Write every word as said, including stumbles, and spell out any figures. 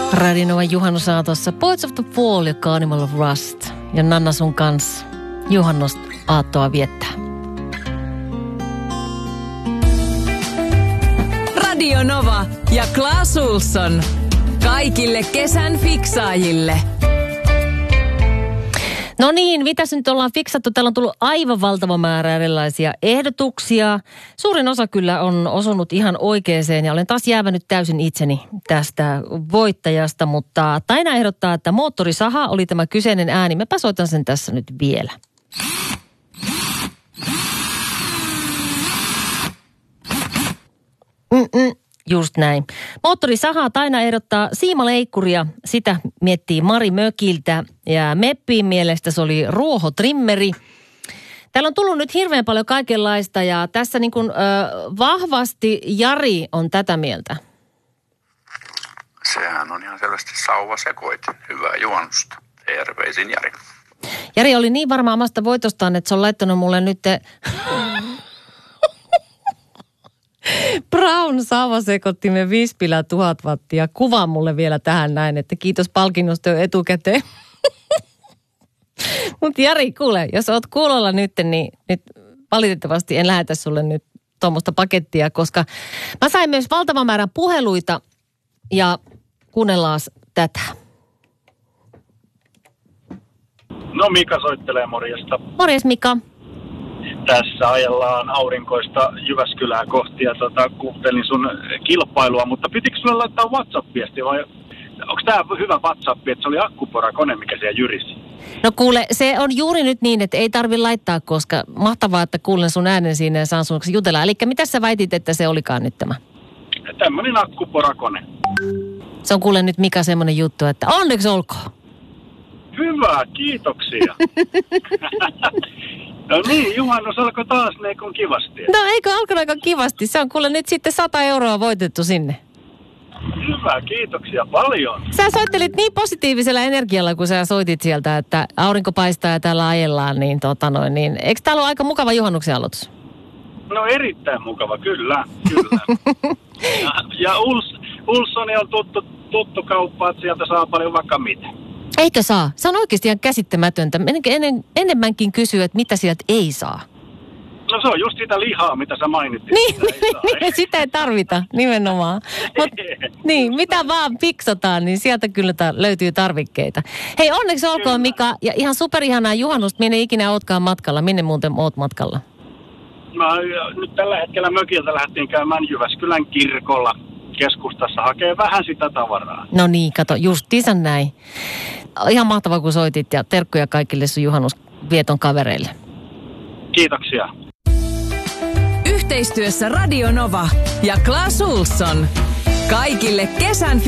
Radionovan juhannusaatossa Poets of the Fall ja Carnival of Rust. Ja Nanna sun kanssa juhannusaattoa viettää. Radio Nova ja Claes Olsson. Kaikille kesän fiksaajille. No niin, mitäs nyt ollaan fiksattu? Täällä on tullut aivan valtava määrä erilaisia ehdotuksia. Suurin osa kyllä on osunut ihan oikeeseen ja olen taas jäävänyt täysin itseni tästä voittajasta, mutta Taina ehdottaa, että moottorisaha oli tämä kyseinen ääni. Mäpä soitan sen tässä nyt vielä. Mm-mm. Just näin. Moottorisahaa Taina ehdottaa siimaleikkuria. Sitä miettii Mari Mökiltä ja Meppin mielestä se oli ruohotrimmeri. Täällä on tullut nyt hirveän paljon kaikenlaista ja tässä niin kuin, ö, vahvasti Jari on tätä mieltä. Sehän on ihan selvästi sauvasekoitin. Hyvää juhannusta. Terveisin Jari. Jari oli niin varma omasta voitostaan, että se on laittanut mulle nyt Brown sauvasekottimen vispilä tuhat wattia. Kuvaa mulle vielä tähän näin, että kiitos palkinnosta jo etukäteen. Mutta Jari, kuule, jos oot kuulolla nyt, niin nyt valitettavasti en lähetä sulle nyt tuommoista pakettia, koska mä sain myös valtavan määrän puheluita ja kuunnellaan tätä. No Mika soittelee, morjesta. Morjes Mika. Tässä ajellaan aurinkoista Jyväskylää kohti ja tota, kuuntelin sun kilpailua, mutta pitikö sulle laittaa WhatsApp-viesti vai onko tämä hyvä WhatsApp, että se oli akkuporakone, mikä siellä jyrisi? No kuule, se on juuri nyt niin, että ei tarvi laittaa, koska mahtavaa, että kuulen sun äänen siinä ja saan sun jutella. Eli mitä sä väitit, että se olikaan nyt tämä? Tämmöinen akkuporakone. Se on kuule nyt Mika semmoinen juttu, että onneksi olkoon. Hyvä, kiitoksia. No niin, juhannus alkoi taas niin kuin kivasti. No eikö alkanut aika kivasti? Se on kuule nyt sitten sata euroa voitettu sinne. Hyvä, kiitoksia paljon. Sä soittelit niin positiivisella energialla, kun sä soitit sieltä, että aurinko paistaa ja täällä ajellaan, niin tota noin, niin eikö täällä ole aika mukava juhannuksen aloitus? No erittäin mukava, kyllä, kyllä. ja ja Uls, Ulssoni on tuttu, tuttu kauppa, että sieltä saa paljon vaikka mitä. Eikö saa? Se on oikeasti ihan käsittämätöntä. En, en, enemmänkin kysyä, että mitä sieltä ei saa. No se on just sitä lihaa, mitä sä mainittit. Niin, sitä ei saa. niin sitä ei tarvita, nimenomaan. Mut, niin, mitä vaan fiksataan, niin sieltä kyllä ta- löytyy tarvikkeita. Hei, onneksi olkoon kyllä. Mika, ja ihan superihanaa juhannusta. Minne ikinä ootkaan matkalla? Minne muuten oot matkalla? Mä nyt tällä hetkellä mökiltä lähdettiin käymään Jyväskylän kirkolla keskustassa. Hakee vähän sitä tavaraa. No niin, kato, justiinsa näin. Ihan mahtavaa, kun soitit ja terkkuja kaikille sun juhannusvieton kavereille. Kiitoksia. Yhteistyössä Radio Nova ja Claes Olsson. Kaikille kesän